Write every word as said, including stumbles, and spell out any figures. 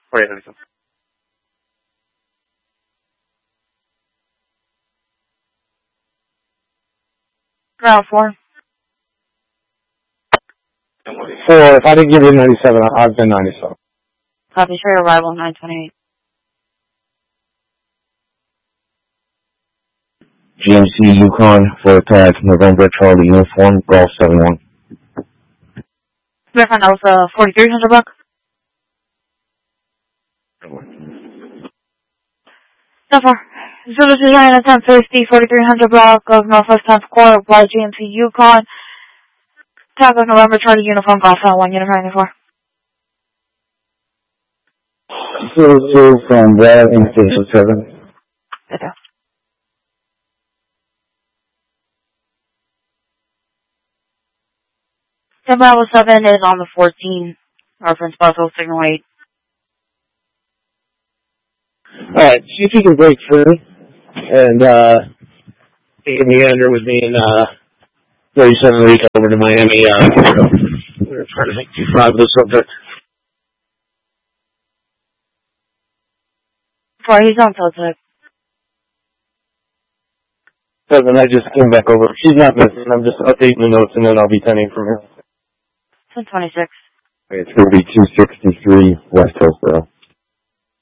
forty-eight ninety-seven. Ground four. Four, if I didn't give you ninety-seven, I've been ninety-seven. Copy, straight arrival, nine twenty-eight. G M C Yukon for tag November Charlie Uniform, Golf seven one. Verify Alpha forty-three hundred block. So far. Zulu Design at ten fifty, forty-three hundred block of Northwest tenth Court, by G M C Yukon. Tag of November Charlie Uniform, Golf one, Uniform ninety-four. Zero two from Brad in Station seven. Good. ten Bravo seven is on the fourteen. Reference Buffalo Signal eight. Alright, see if you can break through and uh take a meander with me in uh thirty-seven Rico over to Miami. Uh we're trying to make two five with the subject. Four, he's on Celtic. Seven, I just came back over. She's not missing. I'm just updating the notes and then I'll be sending from here. ten twenty-six. It's going to be two sixty-three West Hillsborough.